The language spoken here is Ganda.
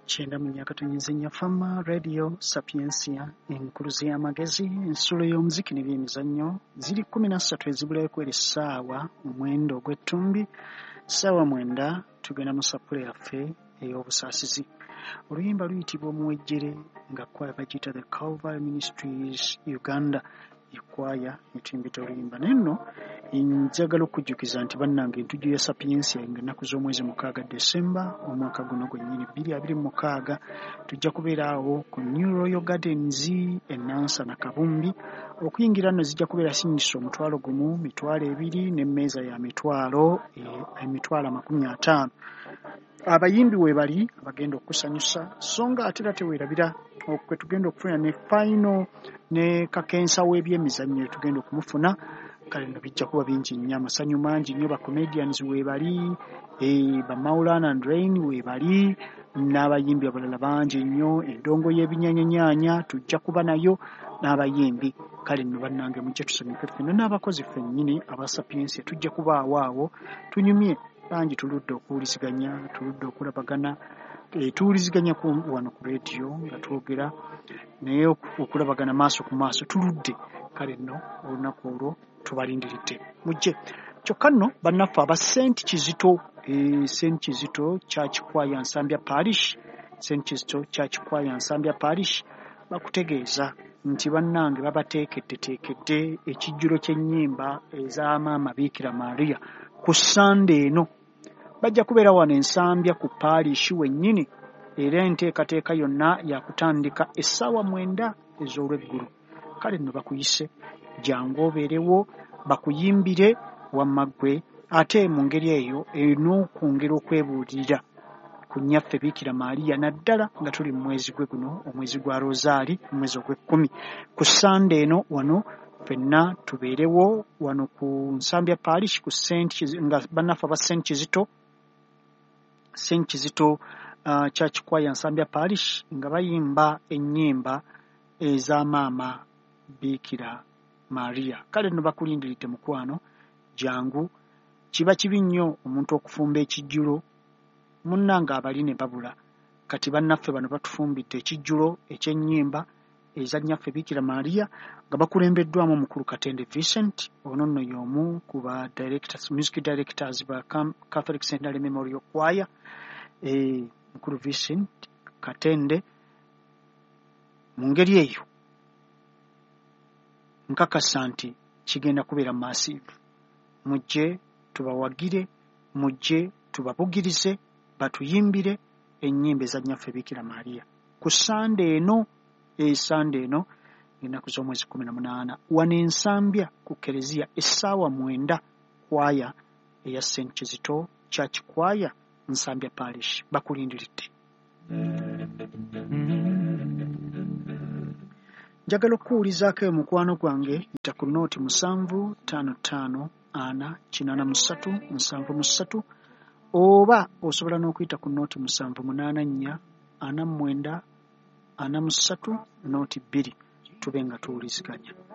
Kyenda mu nyakatonnyezenya Fama Radio Sapiensia enkuluzi y'amagezi ensulo y'omuziki n'ebyemizannyo ziri 13 ezibulayo kwera essaawa omwendo ogw'ettumbi ssaawa 9 tugenda mu sapule yaffe ey'obusaasizi. Oluyimba luyitibwa omuwejjere nga kwaya bagiyita The Calvary Ministries Uganda ekwaya etuyimbidde oluyimba. Nenno njagala okujjukiza nti bannange entujju ya Sapiensia ng'ennaku z'omwezi 6 Desemba omwaka guno gwennyini 2026 tujja kubeera awo ku New Royal Gardens Enansa na Kabumbi. Okuyingira nno zijja kubeera sinnyisa omutwalo gumu, mitwalo 2 n'emmeeza ya mitwalo 50. Abayimbi we bali abagenda okusanyusa so nga ate era teweerabira okwe tugenda okufuna ne final ne kakensa w'ebyemizannyo tugenda okumufuna. Kale nno bijja kuba bingi nnyo, amasanyu mangi nnyo. Ba comedians we bali, ba Maulana and Rain we bali, n'abayimbi abalala bangi nnyo. Endongo y'ebinyanyanyaanya tujja kuba nayo n'abayimbi. Kale nno bannange mujje tusanyuke ffenna n'abakozi ffennyini aba Sapiensia tujja kuba awo tunyumye bangi, tuludde okuwuliziganya, tuludde okulabagana, tuwuliziganya wano ku radio nga twogera naye okulabagana maaso ku maaso tuludde. Kale nno olunaku olwo tubalindiridde mujje. Kyokka nno bannaffe aba St. Kizito St. Kizito Church Choir Nsambya Parish, St. Kizito Church Choir Nsambya Parish bakutegeeza nti bannange babateekedde ekijjulo ky'ennyimba eza maama Biikira Maria ku Sunday eno. Bajja kubeera wano Ensambya ku parish wennyini, era enteekateeka yonna yakutandika essaawa 9 ez'olweggulu. Kale nno bakuyise jangu obeerewo bakuyimbire wamaggwe, ate mu ngeri eyo n'okwongera okwebuulirira ku nnyaffe Biikira Maria, naddala nga tuli mu mwezi gwe guno, omwezi gwa Rosaali, omwezi ogw'ekkumi. Ku Sunday eno wano ffenna tubeerewo wano ku Nsambya Parish ku nga bannaffe aba St. Kizito Church Choir Nsambya Parish nga bayimba ennyimba eza maama Biikira Maria. Kale nno bakulindiridde mukwano, jangu. Kiba kibi nnyo omuntu okufumba ekijjulo munnanga abali ne babula. Kati bannaffe bano batufumbidde ekijjulo ekyennyimba eza nnyaffe Biikira Maria nga bakulembeddwamu omukulu Katende Vincent. Ono nno y'omu ku ba music directors ba Catholic Centenary Memorial Choir. Mukulu Vincent Katende. Mu ngeri eyo nkakasa nti kigenda kubeera massive. Mujje tubawagire, mujje tubabugirize, batuyimbire ennyimba eza nnyaffe Biikira Maria ku Sunday eno. Sunday eno ennaku z'omwezi 18 wano Ensambya ku Kereziya essaawa 9 kwaya eya St. Kizito Church Choir Nsambya Parish bakulindiridde. Njagala okuwulizaako omukwano gwange yita ku nooti 7554883 oba osobola n'okuyita ku nooti 7844943 nooti 2 tube nga tuwuliziganya.